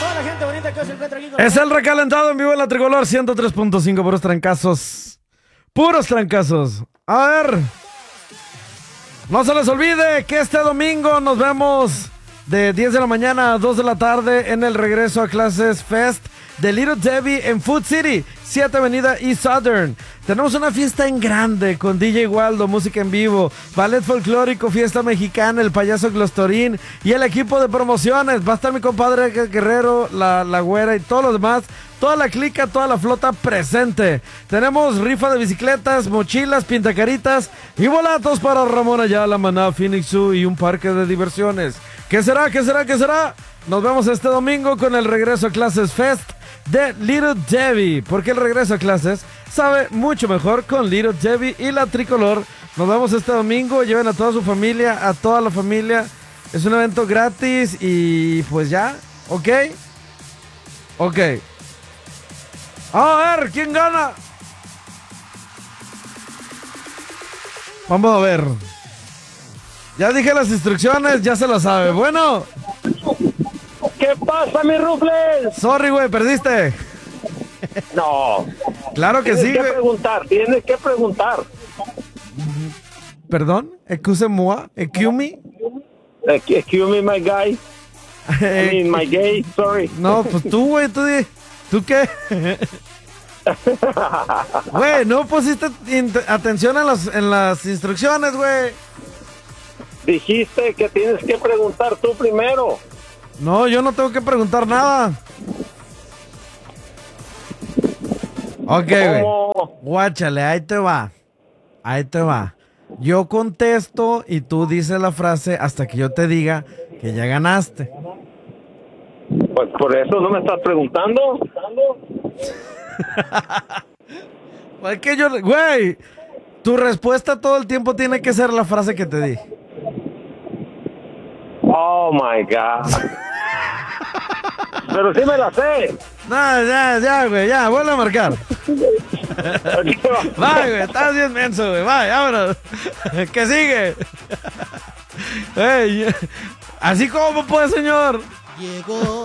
Toda la gente bonita que hoy se encuentra aquí con Es el recalentado en vivo en la Tricolor 103.5, puros trancazos. Puros trancazos. A ver. No se les olvide que este domingo nos vemos de 10 de la mañana a 2 de la tarde en el regreso a clases Fest de Little Debbie en Food City, 7 Avenida y Southern. Tenemos una fiesta en grande con DJ Waldo, música en vivo, ballet folclórico, fiesta mexicana, el payaso Glostorín y el equipo de promociones. Va a estar mi compadre Guerrero, la güera y todos los demás. Toda la clica, toda la flota presente. Tenemos rifa de bicicletas, mochilas, pintacaritas y boletos para Ramón Ayala, Maná, Phoenix Zoo y un parque de diversiones. ¿Qué será? ¿Qué será? ¿Qué será? Nos vemos este domingo con el regreso a clases Fest de Little Debbie, porque el regreso a clases sabe mucho mejor con Little Debbie y la Tricolor. Nos vemos este domingo, lleven a toda su familia, a toda la familia. Es un evento gratis y pues ya, ¿ok? Ok. A ver, ¿quién gana? Vamos a ver. Ya dije las instrucciones, ya se lo sabe. Bueno. ¿Qué pasa, mi Rufles? Sorry, güey, perdiste. No. Claro que sí, güey. Tienes que preguntar. ¿Perdón? ¿Excuse-moi? ¿Excuse me? Excuse me, my guy. I mean, my gay, sorry. No, pues tú, güey, ¿tú qué? Güey, no pusiste atención en las instrucciones, güey. Dijiste que tienes que preguntar tú primero. No, yo no tengo que preguntar nada. Ok, güey. Guáchale, ahí te va. Ahí te va. Yo contesto y tú dices la frase hasta que yo te diga que ya ganaste. Pues por eso no me estás preguntando. Es que yo, güey, tu respuesta todo el tiempo tiene que ser la frase que te di. Oh my God. Pero sí me la sé. No, ya, güey, ya, vuelve a marcar. Bye, güey, estás bien menso, güey, bye, vámonos. ¿Qué sigue? Hey, así como pues, señor. Llegó